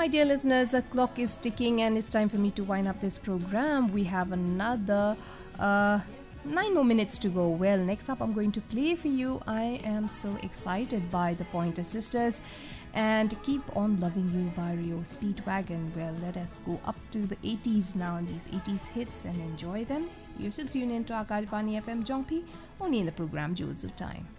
my dear listeners, the clock is ticking and it's time for me to wind up this program. We have another 9 more minutes to go. Well, next up I'm going to play for you I Am So Excited by the Pointer Sisters and Keep On Loving You by Rio Speedwagon. Well, let us go up to the 80s now and these 80s hits and enjoy them. You're still tuned in to Akashvani FM Jongpi, only in the program Jewels of Time.